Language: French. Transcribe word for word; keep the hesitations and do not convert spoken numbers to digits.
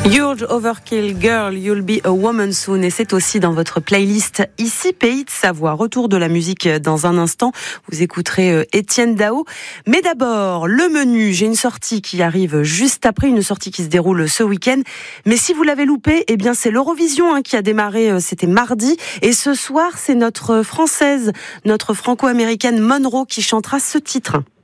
Huge Overkill Girl, You'll Be a Woman Soon, et c'est aussi dans votre playlist ici Pays de Savoie. Retour de la musique dans un instant, vous écouterez Étienne Dao. Mais d'abord, le menu, j'ai une sortie qui arrive juste après, une sortie qui se déroule ce week-end. Mais si vous l'avez loupé, eh bien c'est l'Eurovision hein, qui a démarré, c'était mardi. Et ce soir, c'est notre française, notre franco-américaine Monroe qui chantera ce titre.